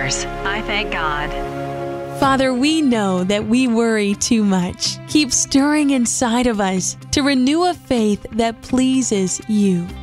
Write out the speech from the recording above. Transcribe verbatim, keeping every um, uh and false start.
believers. I thank God. Father, we know that we worry too much. Keep stirring inside of us to renew a faith that pleases you.